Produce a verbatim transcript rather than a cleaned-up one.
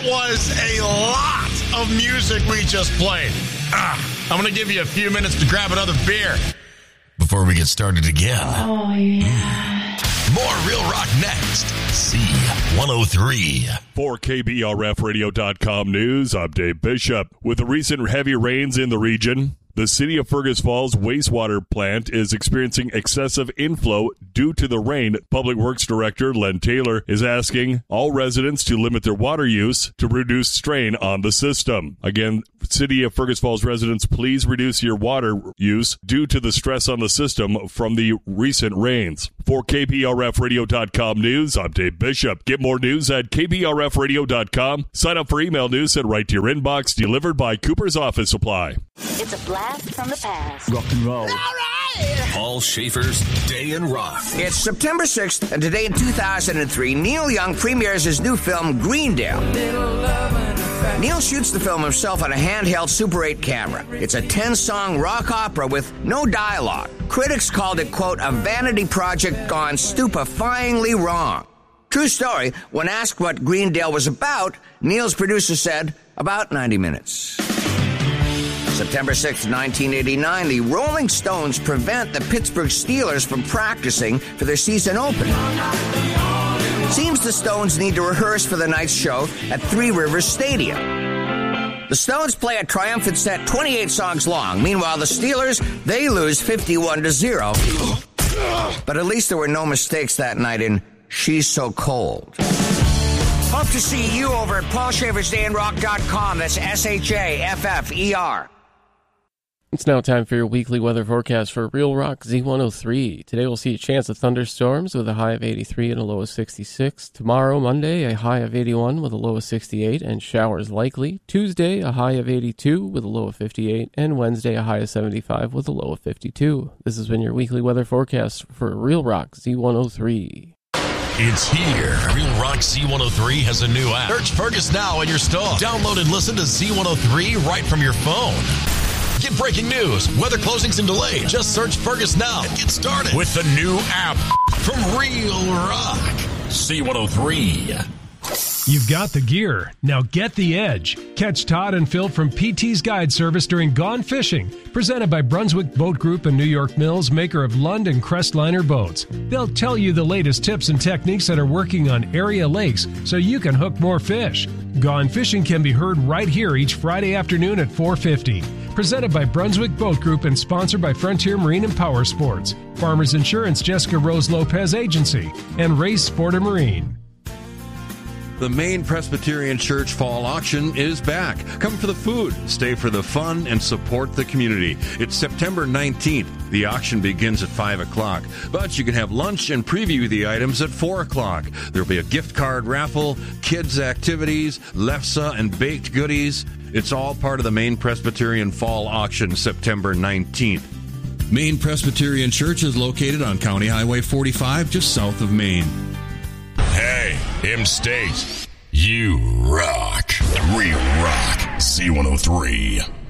was a lot of music we just played. Ah, I'm going to give you a few minutes to grab another beer before we get started again. Oh, yeah. Mm. More Real Rock next. C one oh three. For K B R F radio dot com news, I'm Dave Bishop. With the recent heavy rains in the region, the City of Fergus Falls wastewater plant is experiencing excessive inflow due to the rain. Public Works Director Len Taylor is asking all residents to limit their water use to reduce strain on the system. Again, City of Fergus Falls residents, please reduce your water use due to the stress on the system from the recent rains. For K B R F radio dot com news, I'm Dave Bishop. Get more news at K B R F radio dot com. Sign up for email news and right to your inbox, delivered by Cooper's Office Supply. It's a blast from the past. Rock and roll. All right. Paul Schaefer's Day in Rock. It's September sixth, and today in two thousand three, Neil Young premieres his new film, Greendale. Neil shoots the film himself on a handheld Super eight camera. It's a ten-song rock opera with no dialogue. Critics called it, quote, a vanity project gone stupefyingly wrong. True story, when asked what Greendale was about, Neil's producer said, about ninety minutes. September sixth, nineteen eighty-nine, the Rolling Stones prevent the Pittsburgh Steelers from practicing for their season opening. Seems the Stones need to rehearse for the night's show at Three Rivers Stadium. The Stones play a triumphant set twenty-eight songs long. Meanwhile, the Steelers, they lose fifty-one to zero. But at least there were no mistakes that night in She's So Cold. Hope to see you over at Paul Schaefer's Day in Rock dot com. That's S H A F F E R. It's now time for your weekly weather forecast for Real Rock Z one oh three. Today we'll see a chance of thunderstorms with a high of eighty-three and a low of sixty-six. Tomorrow, Monday, a high of eighty-one with a low of sixty-eight and showers likely. Tuesday, a high of eighty-two with a low of fifty-eight. And Wednesday, a high of seventy-five with a low of fifty-two. This has been your weekly weather forecast for Real Rock Z one oh three. It's here. Real Rock Z one oh three has a new app. Search Fergus now in your store. Download and listen to Z one oh three right from your phone. Get breaking news, weather closings and delays. Just search Fergus now and get started with the new app from Real Rock Z one oh three. You've got the gear. Now get the edge. Catch Todd and Phil from P T's Guide Service during Gone Fishing, presented by Brunswick Boat Group and New York Mills, maker of Lund and Crestliner boats. They'll tell you the latest tips and techniques that are working on area lakes so you can hook more fish. Gone Fishing can be heard right here each Friday afternoon at four fifty. Presented by Brunswick Boat Group and sponsored by Frontier Marine and Power Sports, Farmers Insurance Jessica Rose Lopez Agency, and Race Sport and Marine. The Maine Presbyterian Church Fall Auction is back. Come for the food, stay for the fun, and support the community. It's September nineteenth. The auction begins at five o'clock, but you can have lunch and preview the items at four o'clock. There'll be a gift card raffle, kids' activities, lefse, and baked goodies. It's all part of the Maine Presbyterian Fall Auction, September nineteenth. Maine Presbyterian Church is located on County Highway forty-five, just south of Maine. Hey, M-State, you rock. Real Rock Z one oh three.